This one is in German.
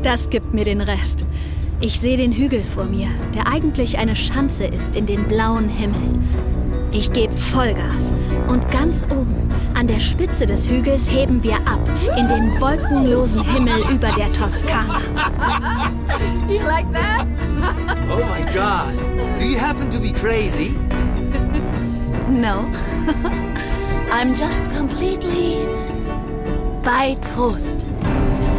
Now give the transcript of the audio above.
Das gibt mir den Rest. Ich sehe den Hügel vor mir, der eigentlich eine Schanze ist in den blauen Himmel. Ich gebe Vollgas und ganz oben, an der Spitze des Hügels, heben wir ab in den wolkenlosen Himmel über der Toskana. You like that? Oh my God. Do you happen to be crazy? No. I'm just completely bei Trost.